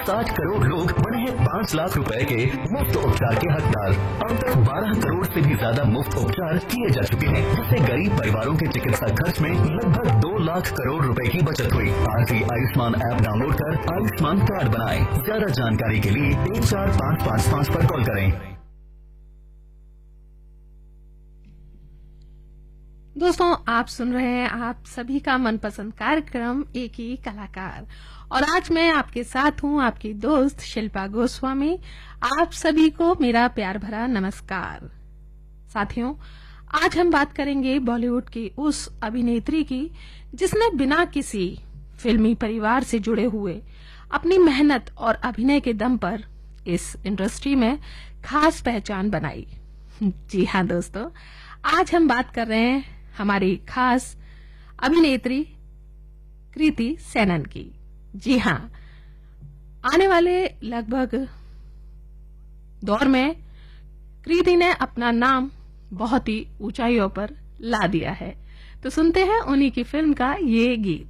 60 करोड़ लोग बने हैं 5 लाख रुपए के मुफ्त उपचार के हकदार। अब तक 12 करोड़ से भी ज्यादा मुफ्त उपचार किए जा चुके हैं, जिससे गरीब परिवारों के चिकित्सा खर्च में लगभग 2 लाख करोड़ रुपए की बचत हुई। आज ही आयुष्मान ऐप डाउनलोड कर आयुष्मान कार्ड बनाएं। ज्यादा जानकारी के लिए 14555 पर कॉल करें। दोस्तों, आप सुन रहे हैं आप सभी का मनपसंद कार्यक्रम एक ही कलाकार, और आज मैं आपके साथ हूं, आपकी दोस्त शिल्पा गोस्वामी। आप सभी को मेरा प्यार भरा नमस्कार। साथियों, आज हम बात करेंगे बॉलीवुड की उस अभिनेत्री की जिसने बिना किसी फिल्मी परिवार से जुड़े हुए अपनी मेहनत और अभिनय के दम पर इस इंडस्ट्री में खास पहचान बनाई। जी हाँ दोस्तों, आज हम बात कर रहे हैं हमारी खास अभिनेत्री कृति सेनन की। जी हाँ, आने वाले लगभग दौर में कृति ने अपना नाम बहुत ही ऊंचाइयों पर ला दिया है। तो सुनते हैं उन्हीं की फिल्म का ये गीत।